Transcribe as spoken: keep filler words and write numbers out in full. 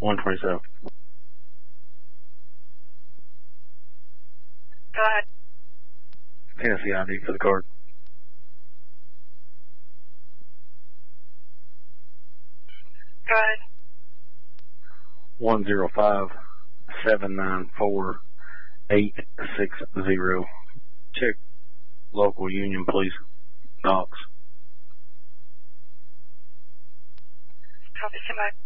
one twenty-seven. Go ahead. Tennessee I D for the card. Go ahead. One zero five seven nine four eight six zero. Check local Union Police Docs. Copy, stand by.